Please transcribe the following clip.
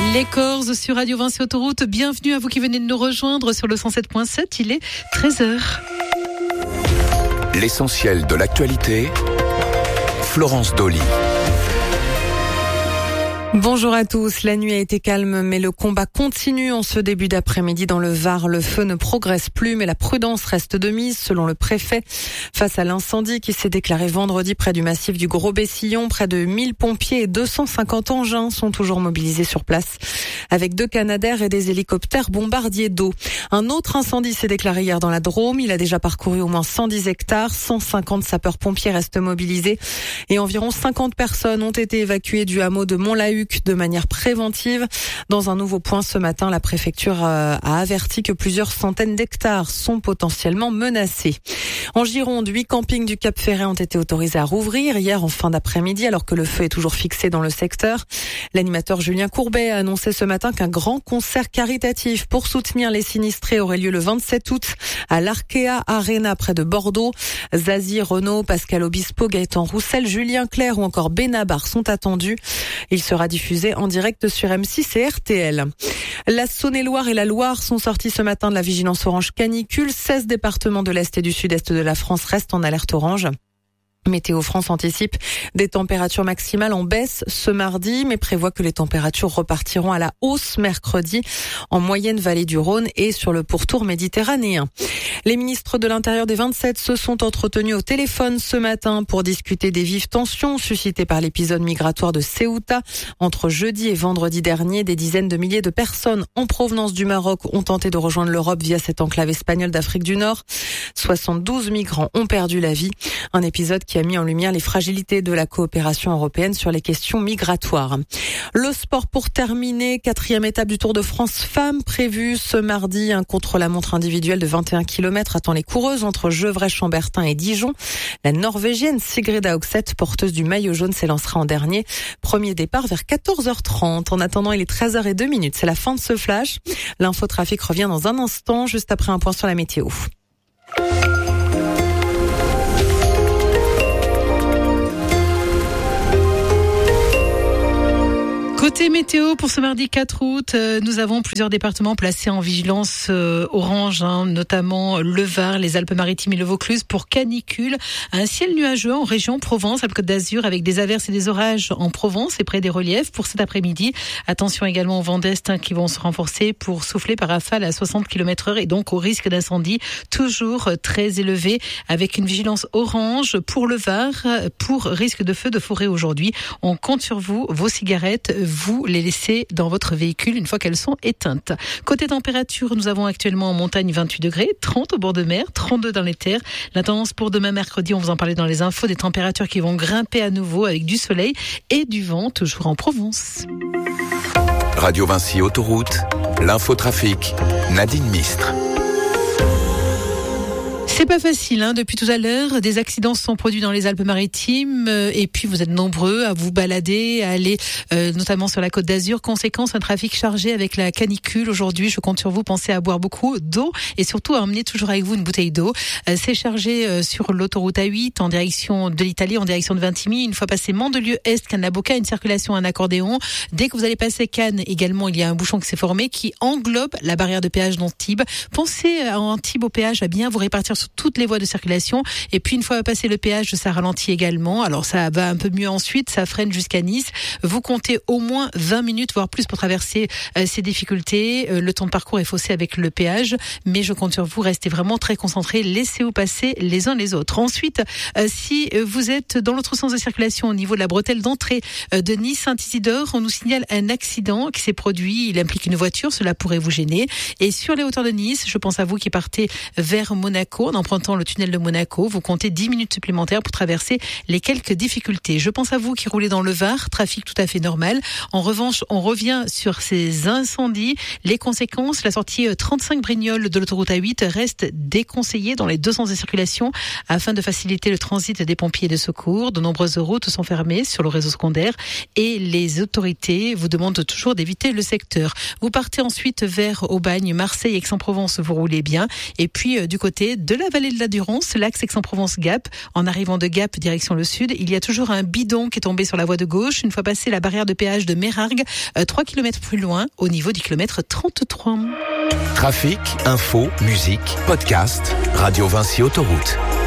Les Corses sur Radio Vinci Autoroute. Bienvenue à vous qui venez de nous rejoindre sur le 107.7. Il est 13h. L'essentiel de l'actualité, Florence Dolly. Bonjour à tous. La nuit a été calme, mais le combat continue en ce début d'après-midi dans le Var. Le feu ne progresse plus, mais la prudence reste de mise, selon le préfet. Face à l'incendie qui s'est déclaré vendredi près du massif du Gros-Bessillon, près de 1000 pompiers et 250 engins sont toujours mobilisés sur place, avec 2 Canadair et des hélicoptères bombardiers d'eau. Un autre incendie s'est déclaré hier dans la Drôme. Il a déjà parcouru au moins 110 hectares. 150 sapeurs-pompiers restent mobilisés et environ 50 personnes ont été évacuées du hameau de Montlahuc de manière préventive. Dans un nouveau point ce matin, la préfecture a averti que plusieurs centaines d'hectares sont potentiellement menacés. En Gironde, 8 campings du Cap Ferret ont été autorisés à rouvrir hier en fin d'après-midi alors que le feu est toujours fixé dans le secteur. L'animateur Julien Courbet a annoncé ce matin qu'un grand concert caritatif pour soutenir les sinistrés aurait lieu le 27 août à l'Arkea Arena près de Bordeaux. Zazie, Renaud, Pascal Obispo, Gaëtan Roussel, Julien Clerc ou encore Benabar sont attendus. Il sera diffusé en direct sur M6 et RTL. La Saône-et-Loire et la Loire sont sortis ce matin de la vigilance orange canicule. 16 départements de l'Est et du Sud-Est de la France restent en alerte orange. Météo France anticipe des températures maximales en baisse ce mardi, mais prévoit que les températures repartiront à la hausse mercredi en moyenne vallée du Rhône et sur le pourtour méditerranéen. Les ministres de l'Intérieur des 27 se sont entretenus au téléphone ce matin pour discuter des vives tensions suscitées par l'épisode migratoire de Ceuta. Entre jeudi et vendredi dernier, des dizaines de milliers de personnes en provenance du Maroc ont tenté de rejoindre l'Europe via cette enclave espagnole d'Afrique du Nord. 72 migrants ont perdu la vie. Un épisode qui a mis en lumière les fragilités de la coopération européenne sur les questions migratoires. Le sport pour terminer, 4e étape du Tour de France femmes prévue ce mardi. Un contre-la-montre individuel de 21 km attend les coureuses entre Gevrey-Chambertin et Dijon. La Norvégienne Sigrid Haugset, porteuse du maillot jaune, s'élancera en dernier. Premier départ vers 14h30. En attendant, il est 13h02. C'est la fin de ce flash. L'infotrafic revient dans un instant, juste après un point sur la météo. Côté météo, pour ce mardi 4 août, nous avons plusieurs départements placés en vigilance orange, notamment le Var, les Alpes-Maritimes et le Vaucluse pour canicule. Un ciel nuageux en région Provence, Alpes-Côte d'Azur, avec des averses et des orages en Provence et près des reliefs pour cet après-midi. Attention également aux vents d'est qui vont se renforcer pour souffler par rafale à 60 km/h et donc au risque d'incendie toujours très élevé, avec une vigilance orange pour le Var, pour risque de feu de forêt aujourd'hui. On compte sur vous, vos cigarettes, vous les laissez dans votre véhicule une fois qu'elles sont éteintes. Côté température, nous avons actuellement en montagne 28 degrés, 30 au bord de mer, 32 dans les terres. La tendance pour demain mercredi, on vous en parlait dans les infos, des températures qui vont grimper à nouveau avec du soleil et du vent, toujours en Provence. Radio Vinci Autoroute, l'infotrafic, Nadine Mistre. C'est pas facile, depuis tout à l'heure. Des accidents se sont produits dans les Alpes-Maritimes et puis vous êtes nombreux à vous balader, à aller notamment sur la Côte d'Azur. Conséquence, un trafic chargé avec la canicule. Aujourd'hui, je compte sur vous. Pensez à boire beaucoup d'eau et surtout à emmener toujours avec vous une bouteille d'eau. C'est chargé sur l'autoroute A8 en direction de l'Italie, en direction de Vintimille. Une fois passé Mandelieu-Est, Cannes-la-Boca, une circulation en accordéon. Dès que vous allez passer Cannes, également, il y a un bouchon qui s'est formé qui englobe la barrière de péage d'Antibes. Pensez à Antibes au péage à bien vous répartir sur toutes les voies de circulation et puis une fois passé le péage, ça ralentit également. Alors ça va un peu mieux ensuite, ça freine jusqu'à Nice. Vous comptez au moins 20 minutes voire plus pour traverser ces difficultés. Le temps de parcours est faussé avec le péage, mais je compte sur vous, restez vraiment très concentrés, laissez-vous passer les uns les autres. Ensuite, si vous êtes dans l'autre sens de circulation au niveau de la bretelle d'entrée de Nice-Saint-Isidore, on nous signale un accident qui s'est produit, il implique une voiture, cela pourrait vous gêner. Et sur les hauteurs de Nice, je pense à vous qui partez vers Monaco, en empruntant le tunnel de Monaco, vous comptez 10 minutes supplémentaires pour traverser les quelques difficultés. Je pense à vous qui roulez dans le Var, trafic tout à fait normal. En revanche, on revient sur ces incendies. Les conséquences, la sortie 35 Brignoles de l'autoroute A8 reste déconseillée dans les deux sens de circulation afin de faciliter le transit des pompiers de secours. De nombreuses routes sont fermées sur le réseau secondaire et les autorités vous demandent toujours d'éviter le secteur. Vous partez ensuite vers Aubagne, Marseille, Aix-en-Provence, vous roulez bien. Et puis du côté de la la vallée de la Durance, l'axe Aix-en-Provence-Gap. En arrivant de Gap, direction le sud, il y a toujours un bidon qui est tombé sur la voie de gauche. Une fois passé la barrière de péage de Mérargues, 3 km plus loin, au niveau du kilomètre 33. Trafic, info, musique, podcast, Radio Vinci Autoroute.